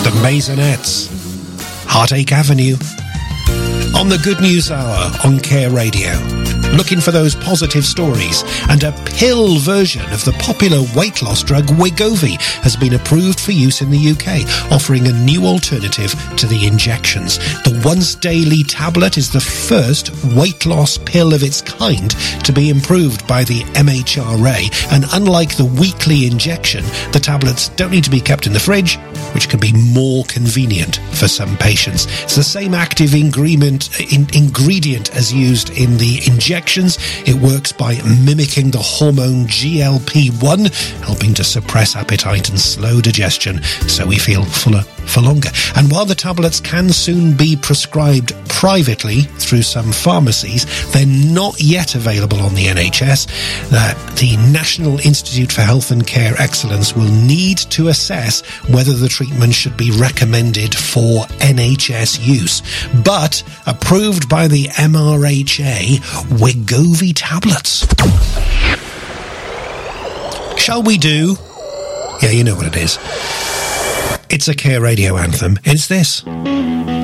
The Maisonettes, Heartache Avenue. On the Good News Hour on Care Radio, looking for those positive stories, and a pill version of the popular weight loss drug Wegovy has been approved for use in the UK, offering a new alternative to the injections. The once daily tablet is the first weight loss pill of its kind to be approved by the MHRA, and unlike the weekly injection, the tablets don't need to be kept in the fridge, which can be more convenient for some patients. It's the same active ingredient as used in the injections. It works by mimicking the hormone GLP-1, helping to suppress appetite and slow digestion, so we feel fuller for longer. And while the tablets can soon be prescribed privately through some pharmacies, they're not yet available on the NHS. The National Institute for Health and Care Excellence will need to assess whether the treatment should be recommended for NHS use. But approved by the MRHA, Wegovy tablets. Shall we do? Yeah, you know what it is. It's a Care Radio anthem. It's this.